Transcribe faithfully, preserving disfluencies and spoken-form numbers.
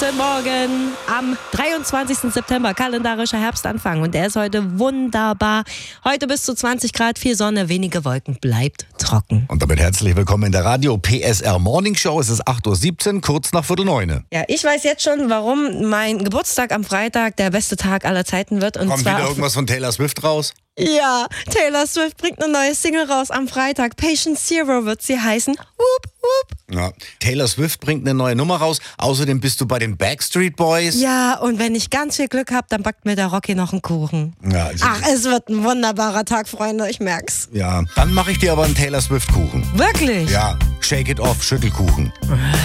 Guten Morgen am dreiundzwanzigsten September, kalendarischer Herbstanfang und der ist heute wunderbar. Heute bis zu zwanzig Grad, viel Sonne, wenige Wolken, bleibt trocken. Und damit herzlich willkommen in der Radio P S R Morning Show. Es ist acht Uhr siebzehn, kurz nach Viertel neun. Ja, ich weiß jetzt schon, warum mein Geburtstag am Freitag der beste Tag aller Zeiten wird. Und Kommt zwar wieder irgendwas von Taylor Swift raus? Ja, Taylor Swift bringt eine neue Single raus am Freitag. Patient Zero wird sie heißen. Whoop, whoop. Ja. Taylor Swift bringt eine neue Nummer raus. Außerdem bist du bei den Backstreet Boys. Ja, und wenn ich ganz viel Glück habe, dann backt mir der Rocky noch einen Kuchen. Ja, also Ach, es wird ein wunderbarer Tag, Freunde, ich merk's. ja. Dann mache ich dir aber einen Taylor Swift Kuchen. Wirklich? Ja, Shake It Off, Schüttelkuchen.